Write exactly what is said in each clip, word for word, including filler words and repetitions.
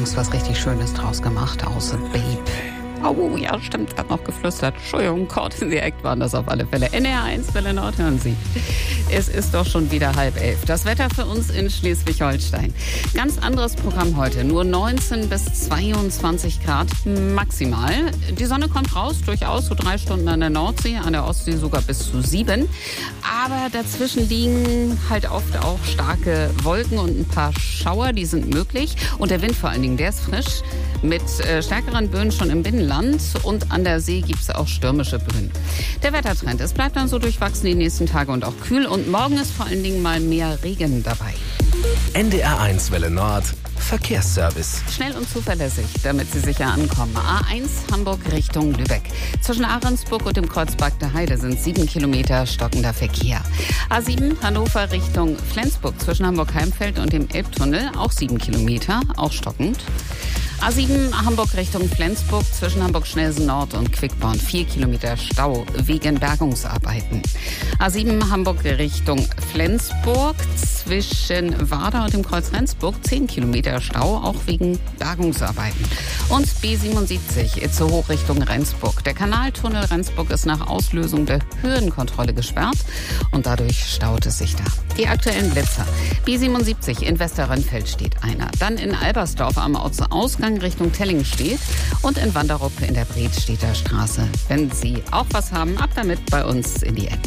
August was richtig Schönes draus gemacht aus Babe. Oh ja, stimmt, hat noch geflüstert. Entschuldigung, Kortindirekt waren das auf alle Fälle. N R eins Welle Nord, hören Sie. Es ist doch schon wieder halb elf. Das Wetter für uns in Schleswig-Holstein. Ganz anderes Programm heute. Nur neunzehn bis zweiundzwanzig Grad maximal. Die Sonne kommt raus, durchaus so drei Stunden an der Nordsee, an der Ostsee sogar bis zu sieben. Aber dazwischen liegen halt oft auch starke Wolken und ein paar Schauer, die sind möglich. Und der Wind vor allen Dingen, der ist frisch. Mit äh, stärkeren Böen schon im Binnenland und an der See gibt es auch stürmische Böen. Der Wettertrend, es bleibt dann so durchwachsen die nächsten Tage und auch kühl. Und morgen ist vor allen Dingen mal mehr Regen dabei. N D R eins Welle Nord, Verkehrsservice. Schnell und zuverlässig, damit Sie sicher ankommen. A eins Hamburg Richtung Lübeck. Zwischen Ahrensburg und dem Kreuzberg der Heide sind sieben Kilometer stockender Verkehr. A sieben Hannover Richtung Flensburg. Zwischen Hamburg-Heimfeld und dem Elbtunnel auch sieben Kilometer, auch stockend. A sieben Hamburg Richtung Flensburg, zwischen Hamburg-Schnelsen Nord und Quickborn vier Kilometer Stau wegen Bergungsarbeiten. A sieben Hamburg Richtung Flensburg, zwischen Warder und dem Kreuz Rendsburg zehn Kilometer Stau, auch wegen Bergungsarbeiten. Und B siebenundsiebzig Itzehoe Richtung Rendsburg. Der Kanaltunnel Rendsburg ist nach Auslösung der Höhenkontrolle gesperrt und dadurch staut es sich da. Die aktuellen Blitzer. B siebenundsiebzig in Westerrönfeld steht einer. Dann in Albersdorf am Ausgang Richtung Telling steht und in Wanderup in der Bredstedter Straße. Wenn Sie auch was haben, ab damit bei uns in die App.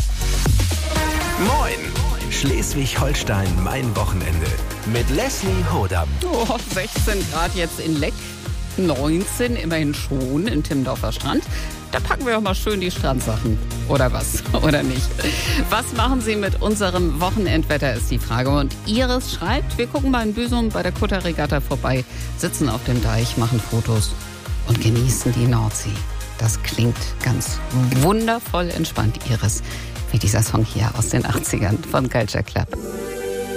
Moin! Schleswig-Holstein, mein Wochenende. Mit Leslie Hodam. Oh, sechzehn Grad jetzt in Leck, neunzehn immerhin schon in Timmendorfer Strand. Da packen wir auch mal schön die Strandsachen. Oder was? Oder nicht? Was machen Sie mit unserem Wochenendwetter, ist die Frage. Und Iris schreibt, wir gucken mal in Büsum bei der Kutterregatta vorbei, sitzen auf dem Deich, machen Fotos und genießen die Nordsee. Das klingt ganz wundervoll entspannt, Iris. Wie dieser Song hier aus den achtzigern von Culture Club.